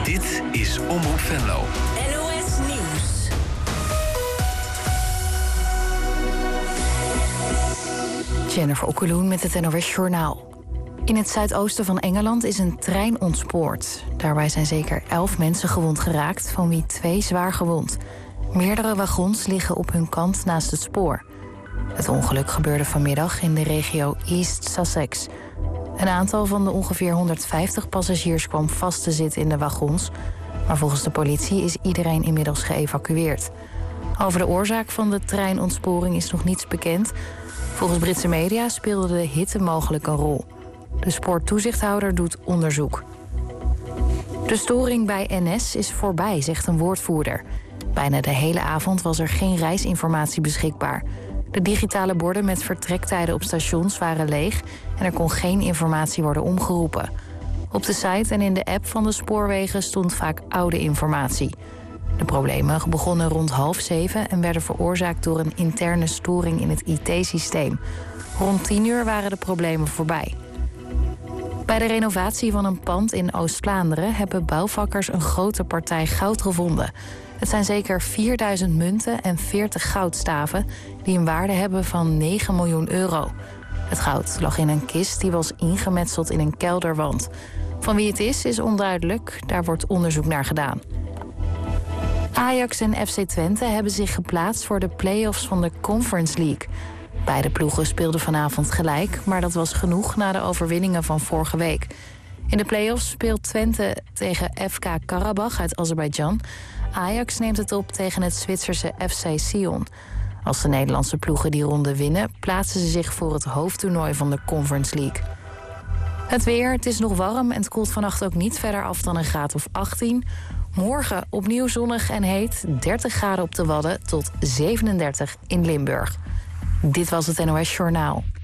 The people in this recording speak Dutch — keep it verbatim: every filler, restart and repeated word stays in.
Dit is Omroep Venlo. N O S Nieuws. Jennifer Okkeloen met het N O S Journaal. In het zuidoosten van Engeland is een trein ontspoord. Daarbij zijn zeker elf mensen gewond geraakt, van wie twee zwaar gewond. Meerdere wagons liggen op hun kant naast het spoor. Het ongeluk gebeurde vanmiddag in de regio East Sussex. Een aantal van de ongeveer honderdvijftig passagiers kwam vast te zitten in de wagons, maar volgens de politie is iedereen inmiddels geëvacueerd. Over de oorzaak van de treinontsporing is nog niets bekend. Volgens Britse media speelde de hitte mogelijk een rol. De spoortoezichthouder doet onderzoek. De storing bij N S is voorbij, zegt een woordvoerder. Bijna de hele avond was er geen reisinformatie beschikbaar. De digitale borden met vertrektijden op stations waren leeg en er kon geen informatie worden omgeroepen. Op de site en in de app van de spoorwegen stond vaak oude informatie. De problemen begonnen rond half zeven en werden veroorzaakt door een interne storing in het I T-systeem. Rond tien uur waren de problemen voorbij. Bij de renovatie van een pand in Oost-Vlaanderen hebben bouwvakkers een grote partij goud gevonden. Het zijn zeker vierduizend munten en veertig goudstaven die een waarde hebben van negen miljoen euro. Het goud lag in een kist die was ingemetseld in een kelderwand. Van wie het is, is onduidelijk. Daar wordt onderzoek naar gedaan. Ajax en F C Twente hebben zich geplaatst voor de play-offs van de Conference League. Beide ploegen speelden vanavond gelijk, maar dat was genoeg na de overwinningen van vorige week. In de play-offs speelt Twente tegen F K Karabach uit Azerbeidzjan. Ajax neemt het op tegen het Zwitserse F C Sion. Als de Nederlandse ploegen die ronde winnen, plaatsen ze zich voor het hoofdtoernooi van de Conference League. Het weer, het is nog warm en het koelt vannacht ook niet verder af dan een graad of achttien. Morgen opnieuw zonnig en heet, dertig graden op de Wadden tot zevenendertig in Limburg. Dit was het N O S Journaal.